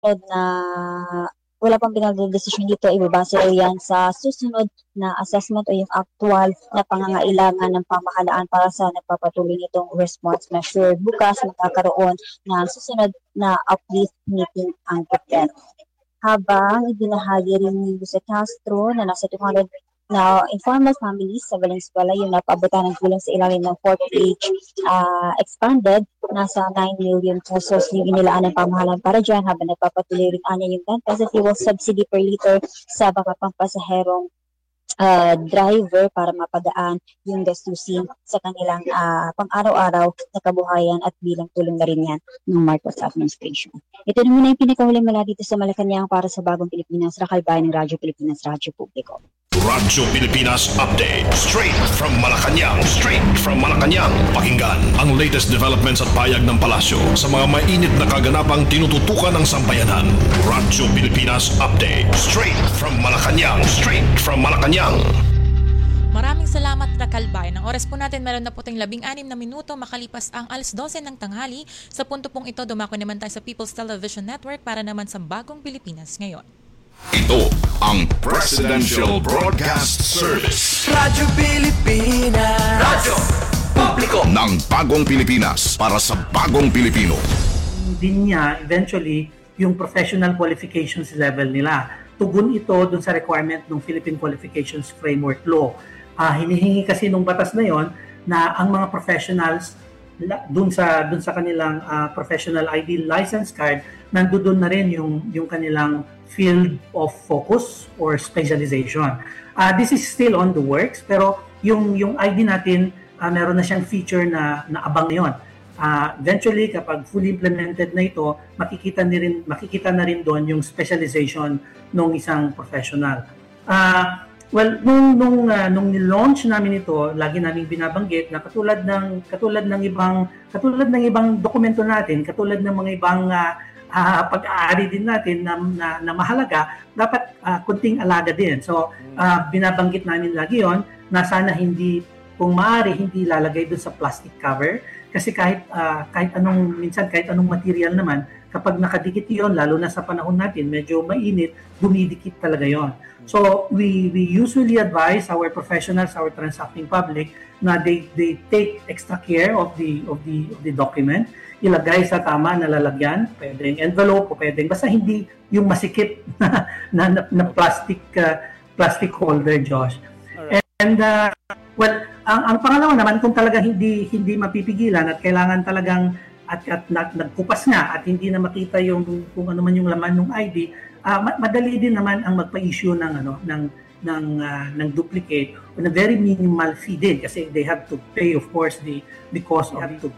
na wala pang pinagdedesisyon dito, ibabase raw yan sa susunod na assessment o yung actual na pangangailangan ng pamahalaan para sa nagpapatuloy nitong response measure. Bukas magkakaroon ng susunod na uplift meeting ang gobyerno. Habang ibinahagi rin ni Jose Castro na nasa 200 na informal families sa Valenzuela yung napaabutan ng tulong sa ilalim ng 4th expanded, nasa 9 million pesos yung inilaan ng pamahalaan para dyan habang nagpapatuloy rin anya yung 10 pesos fuel subsidy per liter sa mga pampasaherong driver para mapagaan yung gastusin sa kanilang pang-araw-araw na kabuhayan at bilang tulong na rin yan ng Marcos administration. Ito naman na yung pinakahuling mula dito sa Malacanang para sa Bagong Pilipinas, Rakal Bayan ng Radyo Pilipinas, Radyo Publiko. Radyo Pilipinas Update. Straight from Malacanang. Straight from Malacanang. Pakinggan ang latest developments at payag ng palasyo sa mga mainit na kaganapang tinututukan ng sambayanan. Radyo Pilipinas Update. Straight from Malacanang. Straight from Malacanang. Maraming salamat, Rakalbay. Ang oras po natin meron na po tayong 16 na minuto makalipas ang 12:00 ng tanghali. Sa punto pong ito, dumako naman tayo sa People's Television Network para naman sa Bagong Pilipinas ngayon. Ito ang Presidential Broadcast Service. Radyo Pilipinas. Radyo Publiko ng Bagong Pilipinas para sa Bagong Pilipino. Din niya eventually yung professional qualifications level nila. Tugon ito dun sa requirement ng Philippine Qualifications Framework Law. Hinihingi kasi nung batas na yon na ang mga professionals dun sa kanilang professional ID license card, nandoon na rin yung kanilang field of focus or specialization. This is still on the works, pero yung ID natin, meron na siyang feature na abang na yun. Eventually, kapag fully implemented na ito, makikita na rin doon yung specialization ng isang professional. Well, nung ni-launch namin ito, lagi naming binabanggit na katulad ng ibang dokumento natin, katulad ng mga ibang pag-aari din natin na mahalaga, dapat kunting alaga din. So, binabanggit namin lagi 'yon na sana kung maaari hindi lalagay doon sa plastic cover kasi kahit anong material naman, kapag nakadikit 'yon, lalo na sa panahon natin, medyo mainit, dumidikit talaga 'yon. So we usually advise our professionals, our transacting public na they take extra care of the document, ilagay sa tama na lalagyan, pwedeng envelope o pwedeng basta hindi yung masikip na plastic holder, Josh. And well, ang pangalawa naman, kung talaga hindi mapipigilan at kailangan talagang at nagkupas nga at hindi na makita yung kung ano man yung laman ng ID, madali din naman ang magpa-issue ng duplicate on a very minimal fee din kasi they have to pay of course the cost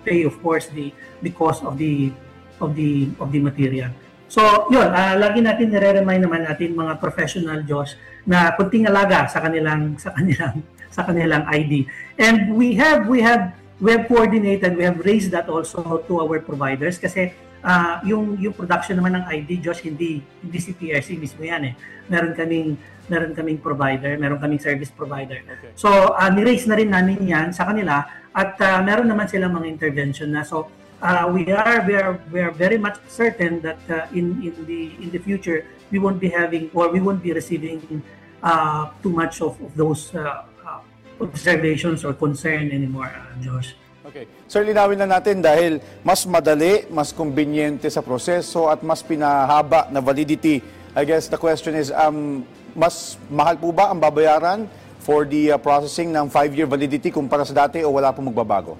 of the material. So, yun, lagi natin nire-remind naman natin mga professional, Josh, na kunting alaga sa kanilang ID. And we have coordinated, we have raised that also to our providers kasi yung production naman ng ID, Josh, hindi si PRC mismo yan eh. Meron kaming provider, meron kaming service provider. Okay. So, ni-raise na rin namin yan sa kanila at meron naman silang mga intervention na. So, we are very much certain that in the future we won't be receiving too much of those observations or concern anymore, Josh. Okay. Sir, linawin na natin dahil mas madali, mas conveniente sa proseso at mas pinahaba na validity. I guess the question is, mas mahal po ba ang babayaran for the processing ng 5-year validity kumpara sa dati o wala pong magbabago?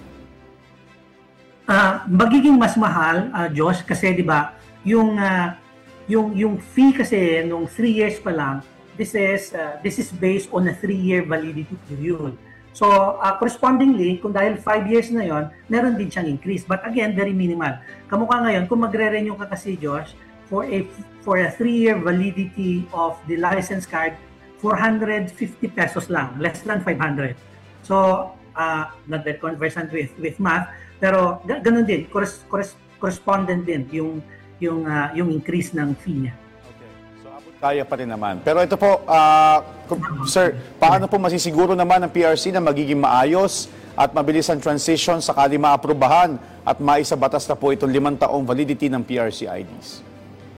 Magiging mas mahal, Josh, kasi 'di ba, yung fee kasi nung 3 years pa lang, this is based on a 3-year validity period. So, correspondingly, kung dahil 5 years na yon, meron din siyang increase. But again, very minimal. Kamukha ngayon, kung magre-renew ka kasi, Josh, for a 3-year validity of the license card, 450 pesos lang, less than 500. So, not that conversant with math, pero ganun din, correspondent din yung increase ng fee niya. Kaya pa rin naman. Pero ito po, sir, paano po masisiguro naman ng PRC na magiging maayos at mabilis ang transition sakali maaprubahan at maisabatas na po itong 5 taong validity ng PRC IDs?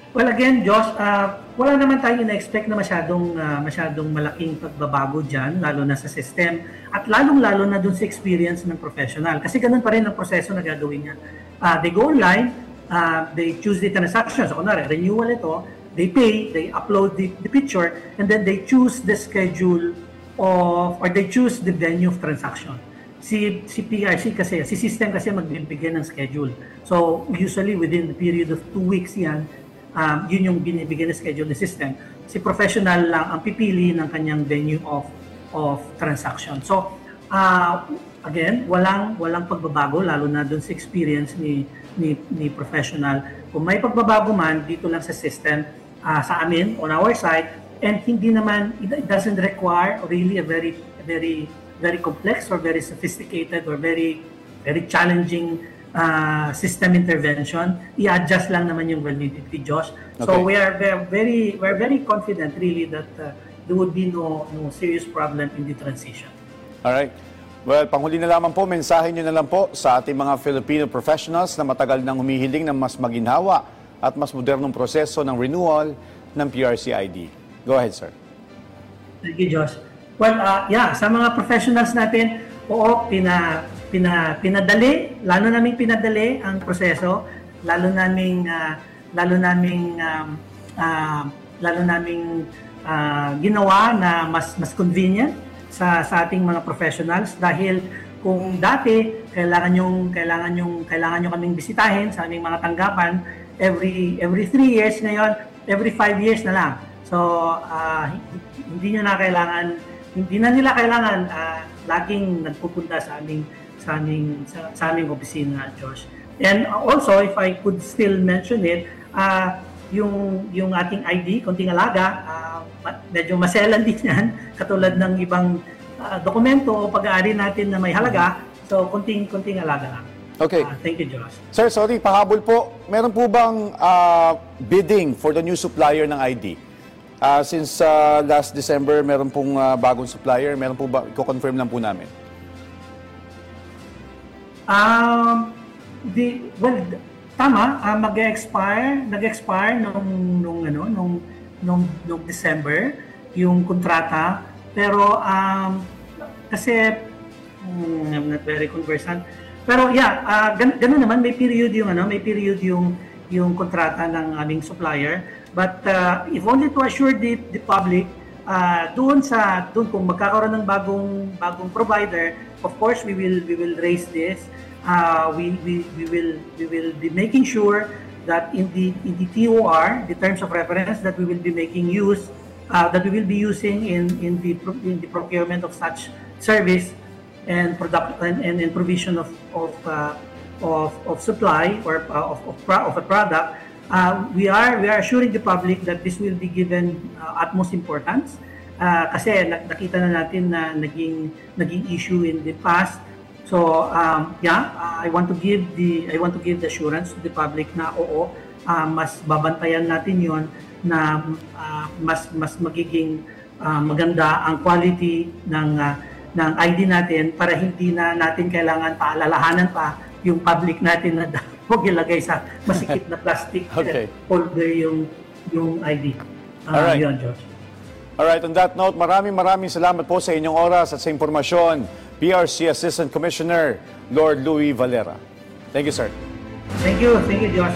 Well, again, Josh, wala naman tayong ina-expect na masyadong malaking pagbabago dyan, lalo na sa system, at lalong-lalo na dun sa experience ng professional. Kasi ganun pa rin ang proseso na gagawin niya. They go online, they choose the transaction. So, kunwari, renewal ito, they pay, they upload the picture, and then they choose the schedule or they choose the venue of transaction. Si PRC kasi, si system kasi magbibigay ng schedule. So, usually within the period of 2 weeks yan, yun yung binibigay na schedule ng system. Si professional lang ang pipili ng kanyang venue of transaction. So, again, walang pagbabago lalo na dun sa experience ni professional. Kung may pagbabago man dito lang sa system, sa amin on our side, and hindi naman, it doesn't require really a very complex or very sophisticated or very challenging system intervention. I-adjust lang naman yung validity, Josh. So Okay. we're very confident really that there would be no serious problem in the transition. Alright. Well, panghuli na lamang po, mensahe nyo na lang po sa ating mga Filipino professionals na matagal nang humihiling ng mas maginhawa at mas modernong proseso ng renewal ng PRC ID. Go ahead, sir. Thank you, Josh. Well, sa mga professionals natin, oo, pinadali, lalo naming pinadali ang proseso, lalo naming ginawa na mas convenient sa ating mga professionals dahil kung dati kailangan nyo kaming bisitahin sa aming mga tanggapan every 3 years, ngayon every 5 years na lang. So hindi na nila kailangan laging nagpupunta sa aming opisina, Josh. And also, if I could still mention it, yung ating ID, konting alaga, medyo maselan din yan, katulad ng ibang dokumento o pag-aari natin na may halaga. So, konting alaga lang. Okay. Thank you, Josh. Sir, sorry, pahabol po. Meron po bang bidding for the new supplier ng ID? Since last December, meron pong bagong supplier. Meron po ba? I-confirm lang po namin. Tama, nag-expire nung December yung kontrata, pero kasi I'm not very conversant. Pero ganun naman, may period yung kontrata ng aming supplier. But if only to assure the public, doon kung magkakaroon ng bagong provider, of course we will raise this. We will be making sure that in the TOR, the terms of reference that we will be making use, that we will be using in the procurement of such service and product and provision of supply or of a product. We are assuring the public that this will be given utmost importance kasi nakita na natin na naging issue in the past. So I want to give the assurance to the public na oo, mas babantayan natin 'yon na mas magiging maganda ang quality ng ID natin para hindi na natin kailangan paalalahanan pa yung public natin na huwag ilagay sa masikip na plastic holder yung ID. Alright. Yun, Josh. Alright, on that note, maraming salamat po sa inyong oras at sa impormasyon. PRC Assistant Commissioner Lord Louis Valera. Thank you, sir. Thank you, Josh.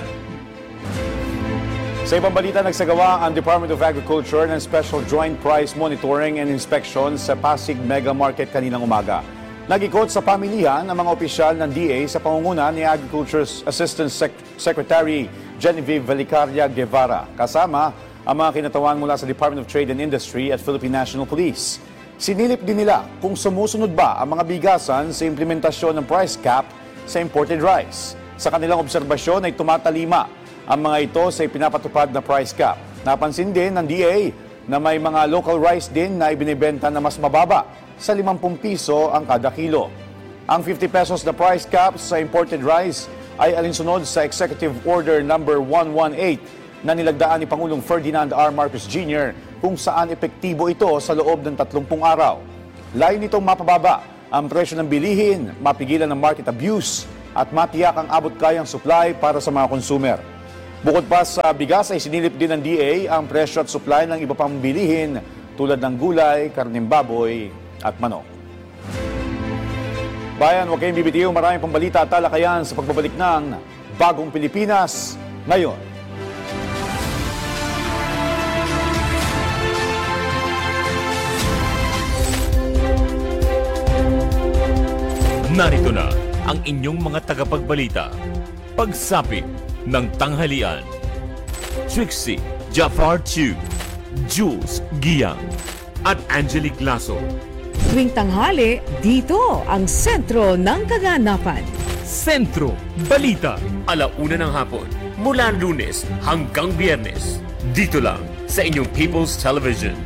Sa ibang balita, nagsagawa ang Department of Agriculture ng Special Joint Price Monitoring and Inspection sa Pasig Mega Market kaninang umaga. Nag-ikot sa pamilihan ang mga opisyal ng DA sa pangunguna ni Agriculture's Assistant Secretary Genevieve Valicaria Guevara, kasama ang mga kinatawan mula sa Department of Trade and Industry at Philippine National Police. Sinilip din nila kung sumusunod ba ang mga bigasan sa implementasyon ng price cap sa imported rice. Sa kanilang obserbasyon ay tumatalima ang mga ito sa ipinapatupad na price cap. Napansin din ng DA na may mga local rice din na ibinibenta na mas mababa sa 50 piso ang kada kilo. Ang 50 pesos na price cap sa imported rice ay alinsunod sa Executive Order number 118 na nilagdaan ni Pangulong Ferdinand R. Marcos Jr. kung saan epektibo ito sa loob ng 30 araw. Layo nitong mapababa ang presyo ng bilihin, mapigilan ang market abuse at matiyak ang abot-kayang supply para sa mga consumer. Bukod pa sa bigas ay sinilip din ng DA ang presyo at supply ng iba pang bilihin tulad ng gulay, karneng baboy at manok. Bayan, huwag kayong bibitiw. Maraming pambalita at talakayan sa pagbabalik ng Bagong Pilipinas ngayon. Narito na ang inyong mga tagapagbalita. Pagsapit ng tanghalian. Trixie Jafar Chu, Jules Giang at Angelique Lasso. Tuwing tanghali, dito ang sentro ng kaganapan. Sentro Balita, 1:00 ng hapon, mula Lunes hanggang Biyernes. Dito lang sa inyong People's Television.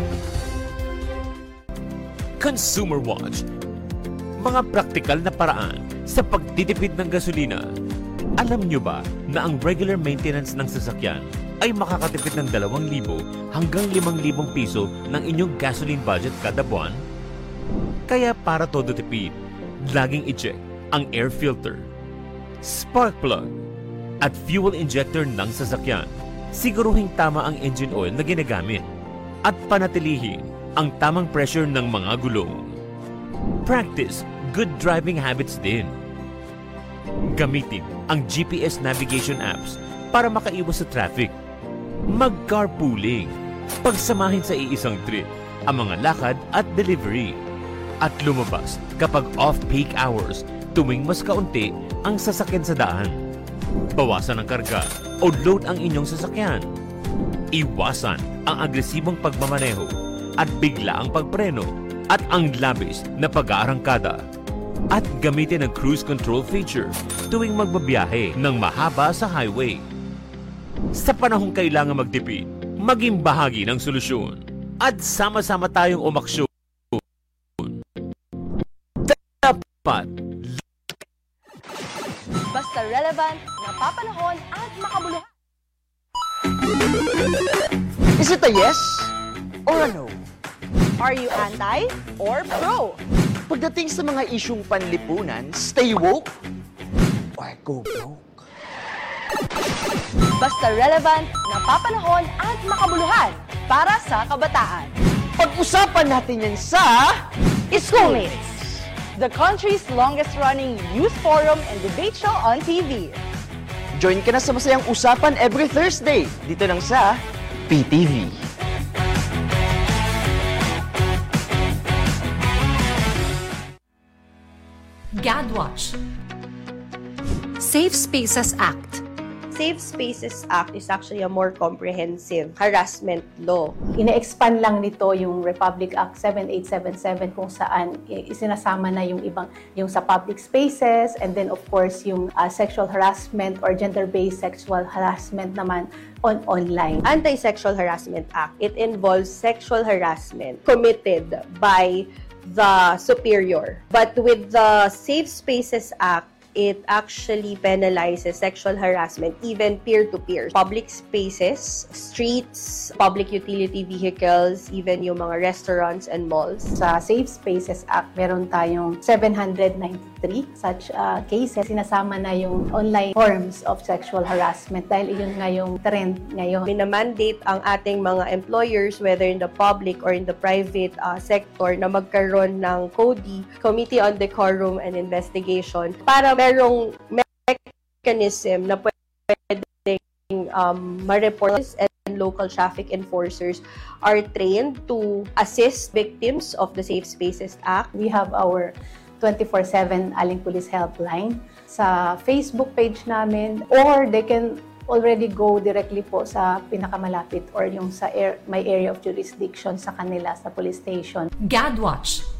Consumer Watch, mga praktikal na paraan sa pagtitipid ng gasolina. Alam nyo ba na ang regular maintenance ng sasakyan ay makakatipid ng 2,000 hanggang 5,000 piso ng inyong gasoline budget kada buwan? Kaya para todo tipid, laging i-check ang air filter, spark plug, at fuel injector ng sasakyan. Siguruhing tama ang engine oil na ginagamit at panatilihin ang tamang pressure ng mga gulong. Practice good driving habits din. Gamitin ang GPS navigation apps para makaiwas sa traffic. Mag-carpooling. Pagsamahin sa iisang trip ang mga lakad at delivery. At lumabas kapag off-peak hours tuwing mas kaunti ang sasakyan sa daan. Bawasan ang karga o load ang inyong sasakyan. Iwasan ang agresibong pagmamaneho at biglaang pagpreno at ang labis na pag-aarangkada. At gamitin ang cruise control feature tuwing magbabiyahe ng mahaba sa highway. Sa panahong kailangan magtipid, maging bahagi ng solusyon. At sama-sama tayong umaksyon. Dapat basta relevant, napapanahon at makabuluhan. Is it a yes or a no? Are you anti or pro? Pagdating sa mga isyung panlipunan, stay woke or go broke? Basta relevant, napapanahon at makabuluhan para sa kabataan. Pag-usapan natin yan sa Schoolmates, the country's longest-running youth forum and debate show on TV. Join ka na sa masayang usapan every Thursday dito lang sa PTV. GADWatch. Safe Spaces Act. Safe Spaces Act is actually a more comprehensive harassment law. Ine-expand lang nito yung Republic Act 7877 kung saan isinasama na yung ibang, yung sa public spaces, and then of course yung sexual harassment or gender-based sexual harassment naman online. Anti-Sexual Harassment Act, it involves sexual harassment committed by the superior. But with the Safe Spaces Act, it actually penalizes sexual harassment, even peer-to-peer. Public spaces, streets, public utility vehicles, even yung mga restaurants and malls. Sa Safe Spaces Act, meron tayong 793 such cases. Sinasama na yung online forms of sexual harassment dahil iyon nga yung trend ngayon. Minamandate ang ating mga employers, whether in the public or in the private sector, na magkaroon ng CODI, Committee on Decorum and Investigation, para merong mechanism na pwedeng ma-report, and local traffic enforcers are trained to assist victims of the Safe Spaces Act. We have our 24/7 Aling Police Helpline sa Facebook page namin, or they can already go directly po sa pinakamalapit or yung sa may area of jurisdiction sa kanila sa police station. GADWatch.